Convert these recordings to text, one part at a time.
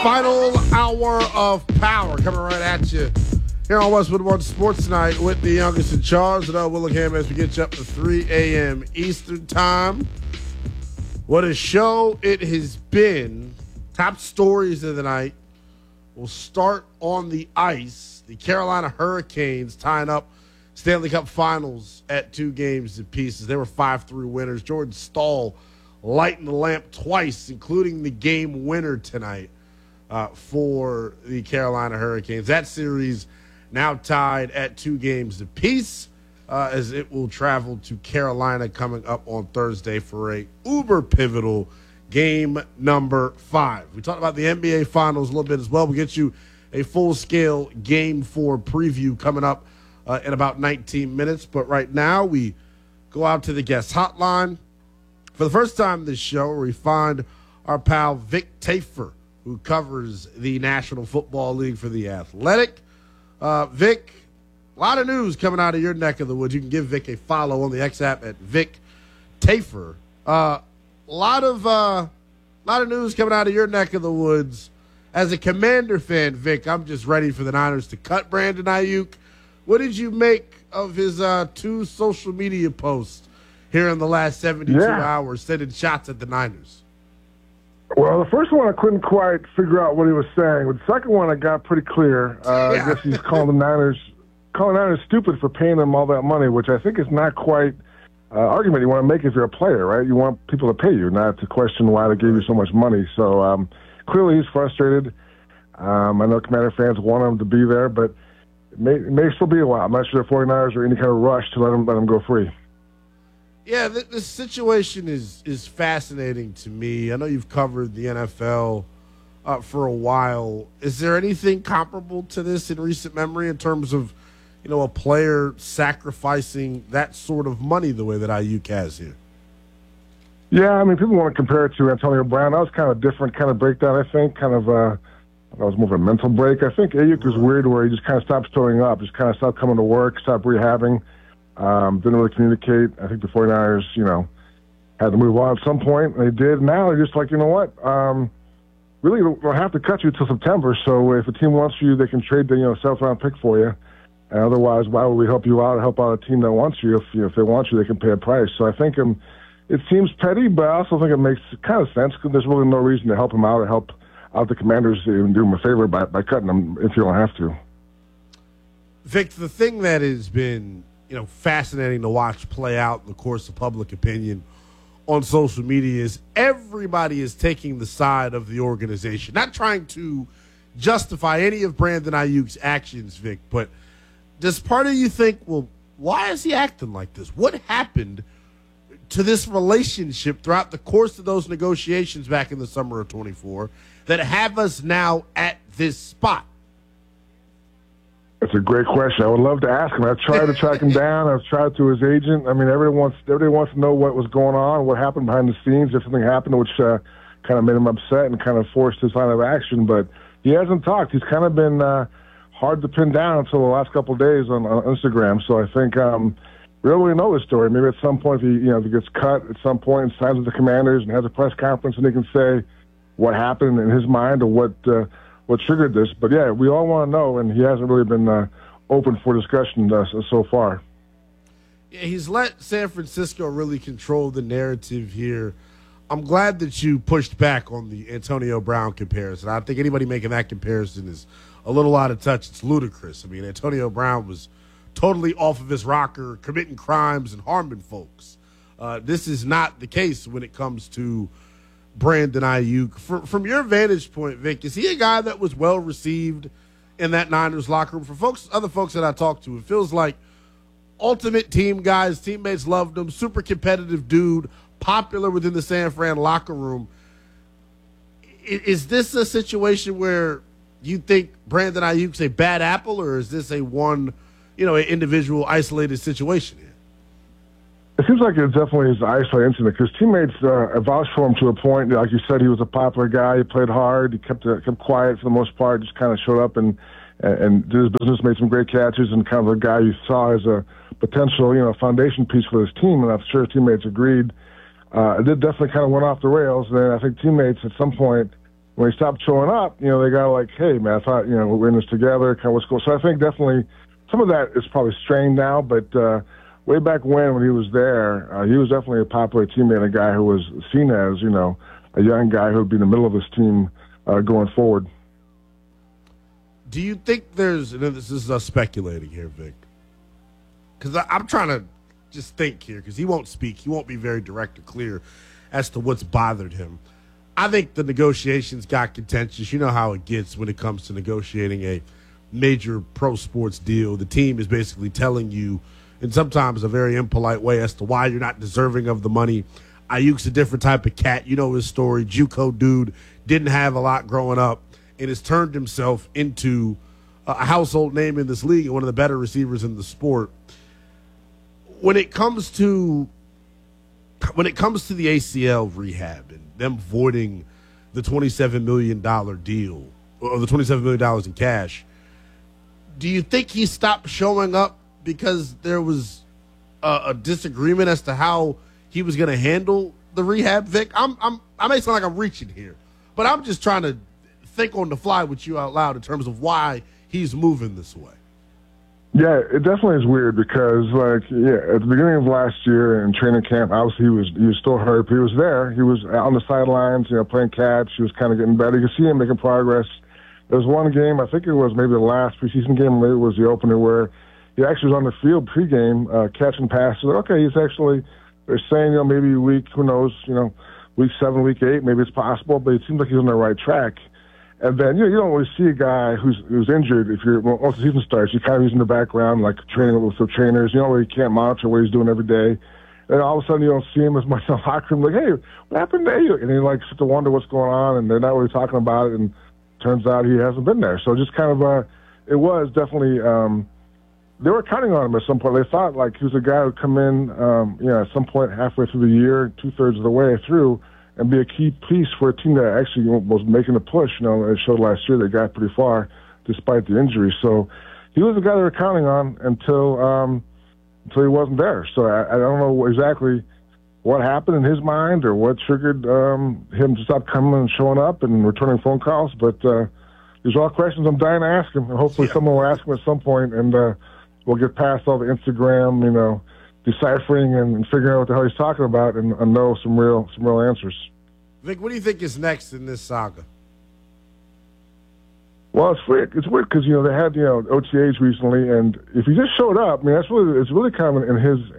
Final hour of power coming right at you here on Westwood One Sports Night with the youngest in charge, and Willingham, as we get you up to 3 a.m. Eastern Time. What a show it has been. Top stories of the night. We'll start on the ice. The Carolina Hurricanes tying up Stanley Cup Finals at 2 games apiece. They were 5-3 winners. Jordan Staal lighting the lamp twice, including the game winner tonight for the Carolina Hurricanes. That series now tied at 2 games apiece as it will travel to Carolina coming up on Thursday for a uber pivotal game number 5. We talked about the NBA Finals a little bit as well. We'll get you a full-scale Game 4 preview coming up in about 19 minutes. But right now we go out to the guest hotline. For the first time this show, we find our pal Vic Tafur, who covers the National Football League for The Athletic. Vic, a lot of news coming out of your neck of the woods. You can give Vic a follow on the X app at Vic Tafur. A lot of news coming out of your neck of the woods. As a Commander fan, Vic, I'm just ready for the Niners to cut Brandon Ayuk. What did you make of his 2 social media posts here in the last 72 hours, sending shots at the Niners? Well, the first one I couldn't quite figure out what he was saying. But the second one I got pretty clear. I guess he's calling the Niners stupid for paying them all that money, which I think is not quite argument you want to make if you're a player, right? You want people to pay you, not to question why they gave you so much money. So clearly he's frustrated. I know Commander fans want him to be there, but it may still be a while. I'm not sure the 49ers are in any kind of rush to let him go free. Yeah, this situation is fascinating to me. I know you've covered the NFL for a while. Is there anything comparable to this in recent memory in terms of, a player sacrificing that sort of money the way that Ayuk has here? Yeah, I mean, people want to compare it to Antonio Brown. That was kind of a different kind of breakdown, I think. That was more of a mental break. I think Ayuk was weird where he just kind of stopped showing up, just kind of stopped coming to work, stopped rehabbing. Didn't really communicate. I think the 49ers, had to move on at some point. And they did. Now they're just like, you know what? Really don't have to cut you until September. So if a team wants you, they can trade the 7th-round pick for you. And otherwise, why would we help you out or help out a team that wants you? If they want you, they can pay a price. So I think it seems petty, but I also think it makes kind of sense because there's really no reason to help him out or help out the Commanders and do him a favor by cutting him if you don't have to. Vic, the thing that has been fascinating to watch play out in the course of public opinion on social media is everybody is taking the side of the organization, not trying to justify any of Brandon Ayuk's actions, Vic, but does part of you think, well, why is he acting like this? What happened to this relationship throughout the course of those negotiations back in the summer of 24 that have us now at this spot? That's a great question. I would love to ask him. I've tried to track him down. I've tried through his agent. I mean, everybody wants to know what was going on, what happened behind the scenes, if something happened which kind of made him upset and kind of forced his line of action. But he hasn't talked. He's kind of been hard to pin down until the last couple of days on Instagram. So I think we don't really know the story. Maybe at some point, if he gets cut at some point and signs with the Commanders and has a press conference and he can say what happened in his mind or what triggered this. But, yeah, we all want to know, and he hasn't really been open for discussion so far. Yeah, he's let San Francisco really control the narrative here. I'm glad that you pushed back on the Antonio Brown comparison. I think anybody making that comparison is a little out of touch. It's ludicrous. I mean, Antonio Brown was totally off of his rocker, committing crimes and harming folks. This is not the case when it comes to Brandon Ayuk. From your vantage point, Vic, is he a guy that was well received in that Niners locker room? For other folks that I talked to, it feels like ultimate team guys, teammates loved him, super competitive dude, popular within the San Fran locker room. Is this a situation where you think Brandon Ayuk's a bad apple, or is this an individual isolated situation here? It seems like it definitely is an isolated incident because teammates vouched for him to a point. Like you said, he was a popular guy. He played hard. He kept quiet for the most part. Just kind of showed up and did his business, made some great catches, and kind of a guy you saw as a potential, foundation piece for his team. And I'm sure his teammates agreed. It did definitely kind of went off the rails. And then I think teammates at some point when he stopped showing up, they got like, hey, man, I thought, we're in this together, kind of what's going on. So I think definitely some of that is probably strained now, but way back when he was there, he was definitely a popular teammate, a guy who was seen as, a young guy who would be in the middle of his team going forward. Do you think there's, and this is us speculating here, Vic, because I'm trying to just think here, because he won't speak. He won't be very direct or clear as to what's bothered him. I think the negotiations got contentious. You know how it gets when it comes to negotiating a major pro sports deal. The team is basically telling you, in sometimes a very impolite way, as to why you're not deserving of the money. Ayuk's a different type of cat. You know his story. JUCO dude, didn't have a lot growing up, and has turned himself into a household name in this league and one of the better receivers in the sport. When it comes to the ACL rehab and them voiding the $27 million deal, or the $27 million in cash, do you think he stopped showing up because there was a disagreement as to how he was going to handle the rehab, Vic? I may sound like I'm reaching here, but I'm just trying to think on the fly with you out loud in terms of why he's moving this way. Yeah, it definitely is weird because, at the beginning of last year in training camp, obviously he was still hurt, but he was there. He was on the sidelines, playing catch. He was kind of getting better. You could see him making progress. There was one game, I think it was maybe the last preseason game, maybe it was the opener, where he actually was on the field pregame, catching passes. Okay, he's actually, they're saying, maybe week, who knows, week 7, week 8, maybe it's possible, but it seems like he's on the right track. And then, you don't really see a guy who's injured once the season starts. He's in the background, like training with the trainers. Where he can't monitor what he's doing every day. And all of a sudden, you don't see him as much in the locker room. Like, hey, what happened to you? And he start to wonder what's going on, and they're not really talking about it. And turns out he hasn't been there. So just kind of, it was definitely, they were counting on him at some point. They thought he was a guy who would come in, at some point halfway through the year, 2/3 of the way through, and be a key piece for a team that actually was making a push. It showed last year they got pretty far despite the injury. So he was the guy they were counting on until he wasn't there. So I don't know exactly what happened in his mind or what triggered him to stop coming and showing up and returning phone calls. But there's all questions I'm dying to ask him. And hopefully someone will ask him at some point, and we'll get past all the Instagram, deciphering and figuring out what the hell he's talking about and know some real answers. Vic, what do you think is next in this saga? Well, it's weird. It's weird because they had OTAs recently, and if he just showed up, it's really kind of in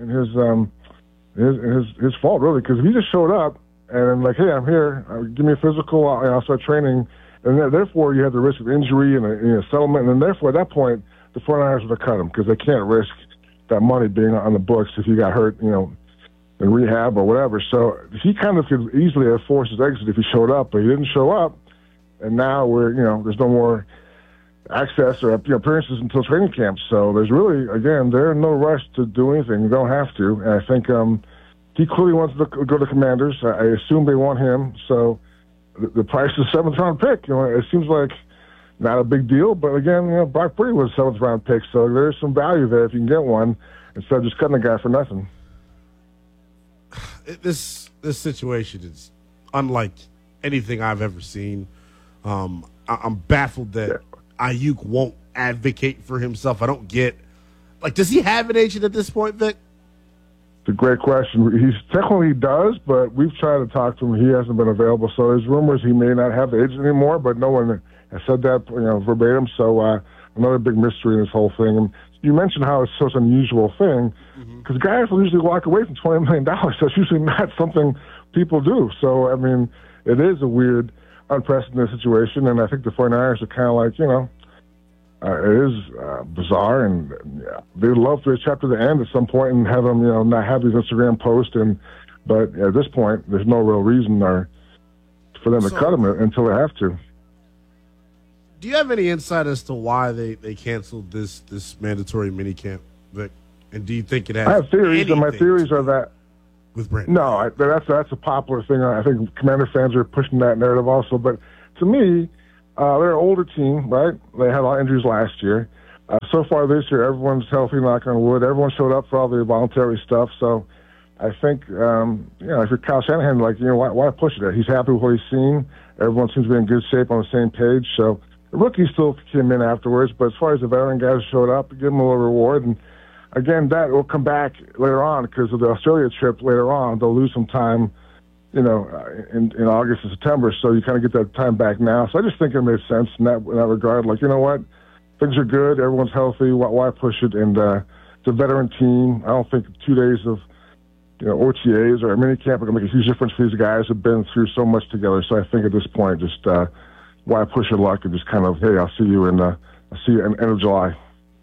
his fault really, because if he just showed up and hey, I'm here, give me a physical, I'll start training, and therefore you have the risk of injury and a settlement, and then therefore at that point the 49ers would have cut him because they can't risk that money being on the books if he got hurt, in rehab or whatever. So he kind of could easily have forced his exit if he showed up, but he didn't show up. And now there's no more access or appearances until training camp. So there's really, again, they're in no rush to do anything. They don't have to. And I think he clearly wants to go to Commanders. I assume they want him. So the price is a 7th-round pick. It seems like not a big deal, but again, Brock Purdy was a 7th-round pick, so there's some value there if you can get one instead of just cutting a guy for nothing. This situation is unlike anything I've ever seen. I'm baffled that Ayuk won't advocate for himself. I don't get, does he have an agent at this point, Vic? It's a great question. He technically does, but we've tried to talk to him. He hasn't been available, so there's rumors he may not have the agent anymore, but no one has said that verbatim. So another big mystery in this whole thing. And you mentioned how it's such an unusual thing because guys will usually walk away from $20 million. That's usually not something people do. So, it is a weird, unprecedented situation, and I think the 49ers are kind of it is bizarre, and they'd love to chapter the end at some point and have them, not have these Instagram posts. But at this point, there's no real reason for them to cut them until they have to. Do you have any insight as to why they canceled this mandatory minicamp, Vic? And do you think it has? I have theories, and my theories are that with Brandon. No, that's a popular thing. I think Commander fans are pushing that narrative also. But to me, they're an older team, right? They had a lot of injuries last year. So far this year, everyone's healthy, knock on wood. Everyone showed up for all the voluntary stuff. So I think, if you're Kyle Shanahan, why push it? He's happy with what he's seen. Everyone seems to be in good shape on the same page. So the rookies still came in afterwards, but as far as the veteran guys showed up, give them a little reward. And again, that will come back later on because of the Australia trip later on. They'll lose some time, in August and September. So you kind of get that time back now. So I just think it made sense in that regard. Like, you know what? Things are good. Everyone's healthy. Why push it? And it's a veteran team. I don't think 2 days of OTAs or a mini camp are going to make a huge difference for these guys who've been through so much together. So I think at this point, just why push your luck and just kind of, hey, I'll see you in end of July.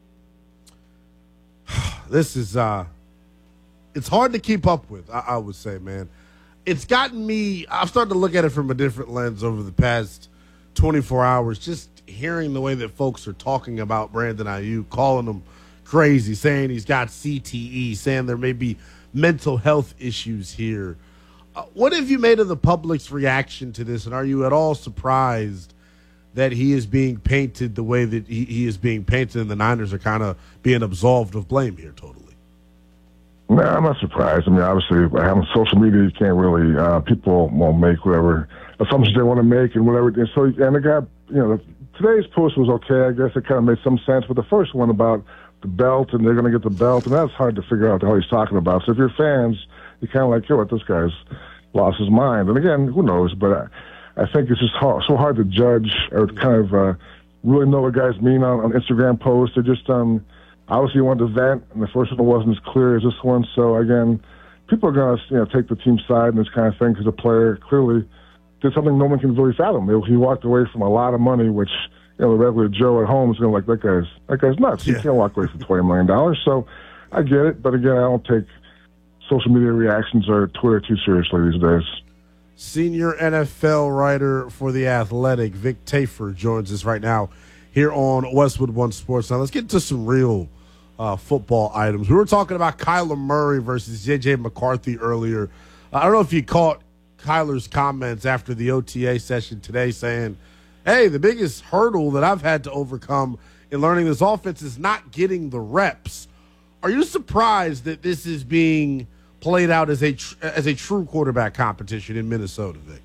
This is it's hard to keep up with. I would say, man, it's gotten me. I've started to look at it from a different lens over the past 24 hours. Just hearing the way that folks are talking about Brandon Aiyuk, calling him crazy, saying he's got CTE, saying there may be mental health issues here. What have you made of the public's reaction to this, and are you at all surprised that he is being painted the way that he is being painted and the Niners are kind of being absolved of blame here totally? No, I'm not surprised. I mean, obviously, having social media, you can't really, people won't make whatever assumptions they want to make and whatever. And so, and the guy, today's post was okay. I guess it kind of made some sense, but the first one about the belt, and they're going to get the belt, and that's hard to figure out what he's talking about. So if you're fans, you're kind of like, this guy's lost his mind. And again, who knows? But I think it's just so hard to judge or kind of really know what guys mean on Instagram posts. They're just obviously want to vent, and the first one wasn't as clear as this one. So again, people are going to take the team side and this kind of thing because the player clearly did something no one can really fathom. He walked away from a lot of money, which the regular Joe at home is going to that guy's nuts. Yeah. He can't walk away from $20 million. So I get it, but again, I don't take social media reactions or Twitter too seriously these days. Senior NFL writer for The Athletic, Vic Tafur, joins us right now here on Westwood One Sports. Now let's get to some real football items. We were talking about Kyler Murray versus J.J. McCarthy earlier. I don't know if you caught Kyler's comments after the OTA session today saying, hey, the biggest hurdle that I've had to overcome in learning this offense is not getting the reps. Are you surprised that this is being played out as a true quarterback competition in Minnesota, Vic?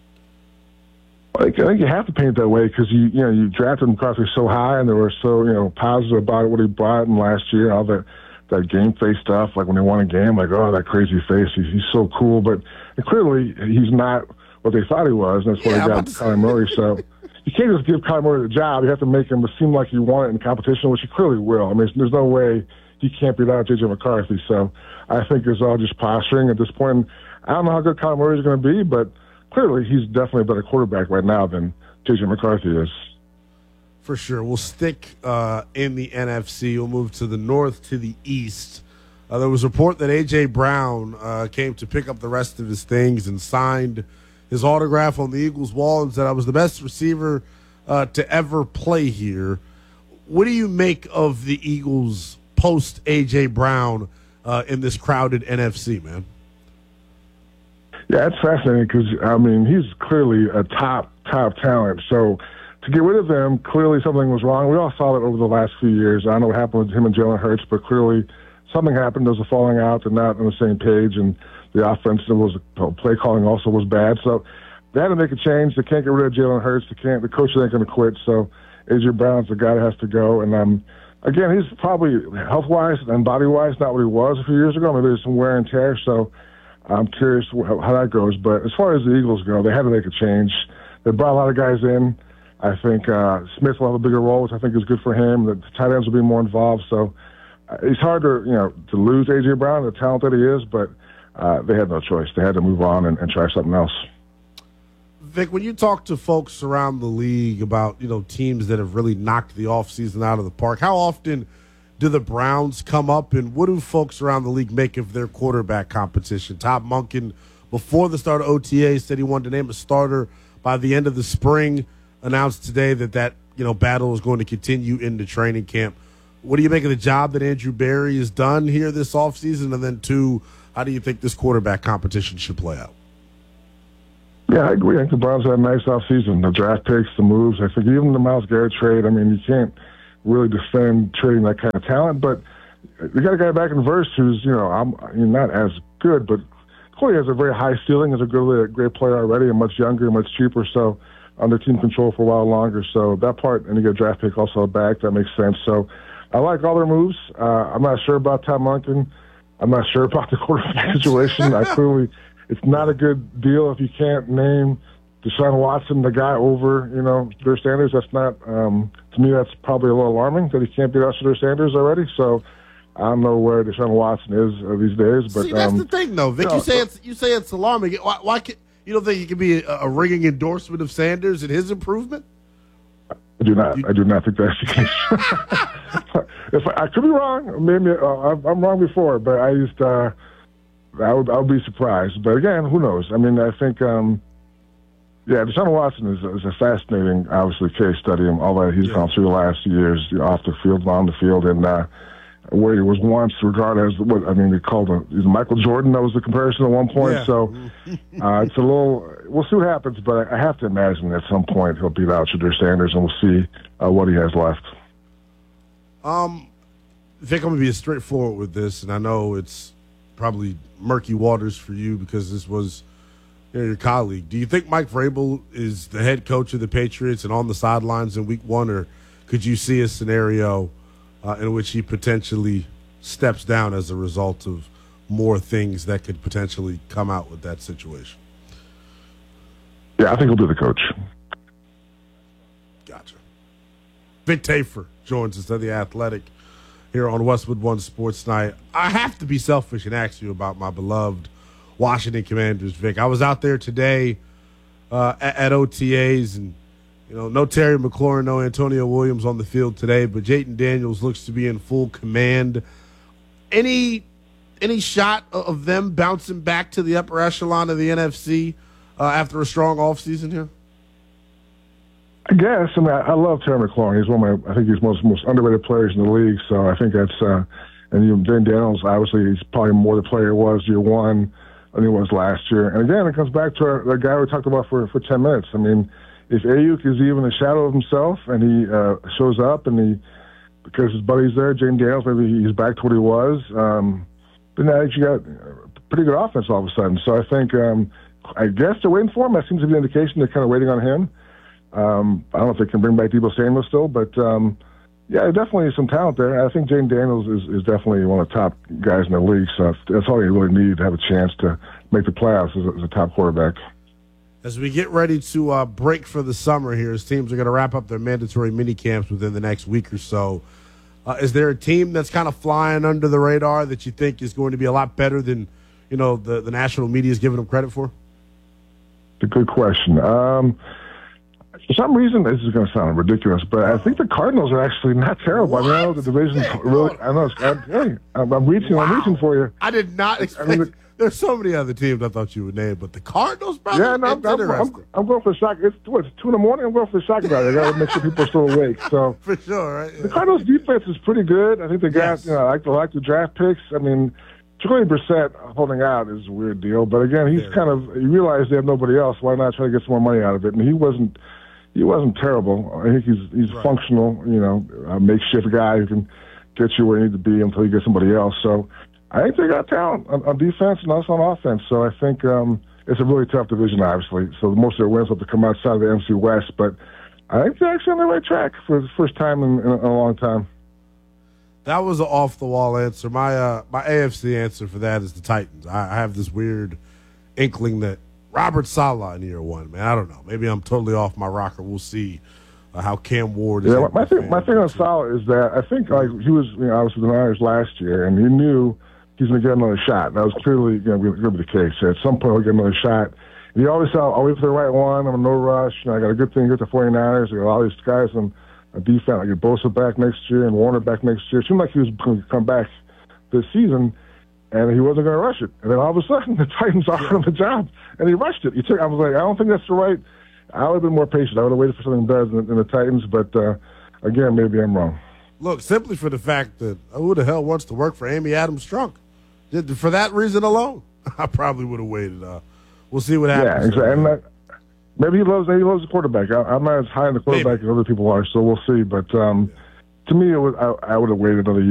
I think you have to paint it that way because you drafted McCarthy so high, and they were so positive about what he brought in last year, all that game face stuff. Like when they won a game, that crazy face. He's so cool, but clearly he's not what they thought he was, and that's why they got Kyler Murray. So you can't just give Kyler Murray the job. You have to make him seem like you want it in competition, which he clearly will. I mean, there's no way he can't beat out J.J. McCarthy. So I think it's all just posturing at this point. I don't know how good Kyler Murray is going to be, but clearly he's definitely a better quarterback right now than J.J. McCarthy is. For sure. We'll stick in the NFC. We'll move to the north, to the east. There was a report that A.J. Brown came to pick up the rest of his things and signed his autograph on the Eagles' wall and said, I was the best receiver to ever play here. What do you make of the Eagles post A.J. Brown in this crowded NFC, man? Yeah, it's fascinating because, he's clearly a top talent. So to get rid of him, clearly something was wrong. We all saw that over the last few years. I don't know what happened with him and Jalen Hurts, but clearly something happened. There was a falling out. They're not on the same page, and the offense play calling also was bad. So they had to make a change. They can't get rid of Jalen Hurts. The coach ain't going to quit. So A.J. Brown's the guy that has to go. And again, he's probably health-wise and body-wise not what he was a few years ago. Maybe there's some wear and tear. So I'm curious how that goes. But as far as the Eagles go, they had to make a change. They brought a lot of guys in. I think Smith will have a bigger role, which I think is good for him. The tight ends will be more involved. So it's hard to lose A.J. Brown, the talent that he is, but they had no choice. They had to move on and try something else. Vic, when you talk to folks around the league about, teams that have really knocked the offseason out of the park, how often do the Browns come up, and what do folks around the league make of their quarterback competition? Todd Monken, before the start of OTA, said he wanted to name a starter by the end of the spring, announced today that battle is going to continue into training camp. What do you make of the job that Andrew Berry has done here this offseason? And then, two, how do you think this quarterback competition should play out? Yeah, I agree. I think the Browns had a nice offseason. The draft picks, the moves. I think even the Myles Garrett trade, you can't really defend trading that kind of talent. But you got a guy back in Verse who's, not as good, but clearly has a very high ceiling. Is a great player already, and much younger, and much cheaper. So under team control for a while longer. So that part, and you get a draft pick also back. That makes sense. So I like all their moves. I'm not sure about Tom Monken. I'm not sure about the quarterback situation. It's not a good deal if you can't name Deshaun Watson, the guy over, Shedeur Sanders. That's not, to me, that's probably a little alarming that he can't beat out Shedeur Sanders already. So I don't know where Deshaun Watson is these days. But see, that's the thing, though, Vic. You say it's alarming. Why you don't think it could be a ringing endorsement of Sanders and his improvement? I do not think that's the case. I could be wrong. Maybe I'm wrong before, but I would be surprised. But again, who knows? I mean, I think, Deshaun Watson is a fascinating, obviously, case study and all that he's gone through the last few years, off the field, on the field, and where he was once regarded as they called him Michael Jordan. That was the comparison at one point. Yeah. So it's a little. We'll see what happens, but I have to imagine at some point he'll beat out Shedeur Sanders, and we'll see what he has left. Vic, I'm gonna be straightforward with this, and I know it's probably murky waters for you because this was your colleague. Do you think Mike Vrabel is the head coach of the Patriots and on the sidelines in Week 1, or could you see a scenario in which he potentially steps down as a result of more things that could potentially come out with that situation? Yeah, I think he'll be the coach. Gotcha. Vic Tafur joins us at The Athletic here on Westwood One Sports Night. I have to be selfish and ask you about my beloved Washington Commanders, Vic. I was out there today at OTAs, and no Terry McLaurin, no Antonio Williams on the field today, but Jayden Daniels looks to be in full command. Any shot of them bouncing back to the upper echelon of the NFC after a strong offseason here? I guess. I mean, I love Terry McLaurin. He's I think he's one of the most underrated players in the league. So I think that's, and Jayden Daniels, obviously, he's probably more the player he was year one than he was last year. And again, it comes back to the guy we talked about for 10 minutes. I mean, if Ayuk is even a shadow of himself and he shows up and because his buddy's there, Jayden Daniels, maybe he's back to what he was, then I think you got a pretty good offense all of a sudden. So I think, I guess they're waiting for him. That seems to be an indication they're kind of waiting on him. I don't know if they can bring back Deebo Samuel still, but definitely some talent there. I think Jayden Daniels is definitely one of the top guys in the league, so that's all you really need to have a chance to make the playoffs as a top quarterback. As we get ready to break for the summer here, as teams are going to wrap up their mandatory mini camps within the next week or so, is there a team that's kind of flying under the radar that you think is going to be a lot better than the national media is giving them credit for? It's a good question. For some reason, this is going to sound ridiculous, but I think the Cardinals are actually not terrible. What? I know the division really. I know. I'm reaching. Wow. I'm reaching for you. I did not expect. There's so many other teams I thought you would name, but the Cardinals, brother. Yeah, no, I'm going for the shock. It's 2 in the morning. I'm going for the shock about it. I got to make sure people are still awake. So for sure, right? Yeah. The Cardinals' defense is pretty good. I think they got I like the draft picks. I mean, Jacoby Brissett holding out is a weird deal, but again, he's you realize they have nobody else. Why not try to get some more money out of it? And he wasn't terrible. I think he's functional, a makeshift guy who can get you where you need to be until you get somebody else. So I think they got talent on defense and also on offense. So I think it's a really tough division, obviously. So most of their wins have to come outside of the NFC West. But I think they're actually on the right track for the first time in a long time. That was an off-the-wall answer. My AFC answer for that is the Titans. I have this weird inkling that Robert Saleh in year one, man. I don't know. Maybe I'm totally off my rocker. We'll see how Cam Ward is. Yeah, my thing on Saleh is that I think he was obviously the Niners last year, and he knew he's going to get another shot. That was clearly going to be the case. At some point, he'll get another shot. And he always said, I'll wait for the right one. I'm in no rush. I got a good thing with the 49ers. I got all these guys on defense. I get Bosa back next year and Warner back next year. It seemed like he was going to come back this season, and he wasn't going to rush it. And then all of a sudden, the Titans offered him the job, and he rushed it. I was like, I don't think that's the right. I would have been more patient. I would have waited for something better than the Titans, but again, maybe I'm wrong. Look, simply for the fact that who the hell wants to work for Amy Adams Strunk? For that reason alone, I probably would have waited. We'll see what happens. Yeah, exactly. And maybe he loves the quarterback. I'm not as high on the quarterback as other people are, so we'll see. But to me, I would have waited another year.